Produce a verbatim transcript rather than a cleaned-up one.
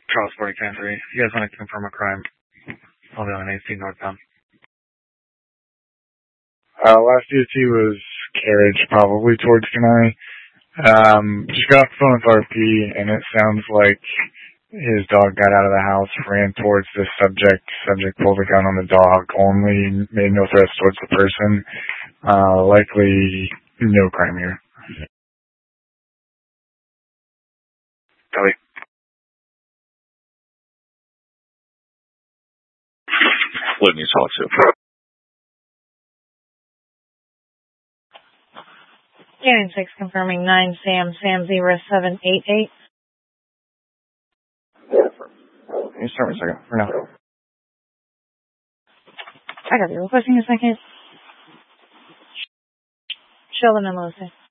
Charles forty ten three. If you guys want to confirm a crime, I'll be on eighteen northbound. Uh, last D O T was carriage, probably towards Kenai. Um, just got off the phone with R P, and it sounds like his dog got out of the house, ran towards the subject. Subject pulled a gun on the dog only, made no threats towards the person. Uh, likely no crime here. Kelly. Whitney saw too. Unit six confirming nine Sam Sam zero seven eight eight. Can you start me a second for now? I got you. Requesting a second. Sheldon and Melissa.